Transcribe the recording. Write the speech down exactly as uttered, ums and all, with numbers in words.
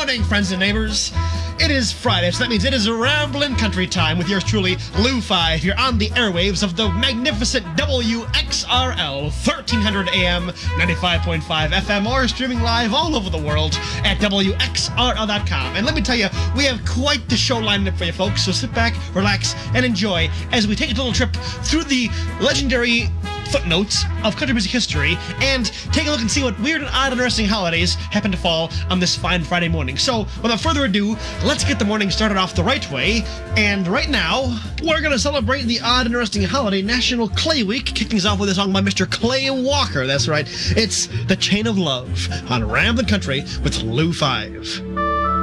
morning, friends and neighbors. It is Friday, so that means it is Ramblin' Country time with yours truly, Lou Five. You're on the airwaves of the magnificent W X R L, thirteen hundred A M, ninety-five point five F M, or streaming live all over the world at W X R L dot com. And let me tell you, we have quite the show lined up for you folks, so sit back, relax, and enjoy as we take a little trip through the legendary footnotes of country music history and take a look and see what weird and odd and interesting holidays happen to fall on this fine Friday morning. So, without further ado, let's get the morning started off the right way. And right now, we're going to celebrate the odd and interesting holiday, National Clay Week, kicking us off with a song by Mister Clay Walker. That's right, it's The Chain of Love on Ramblin' Country with Lou Five.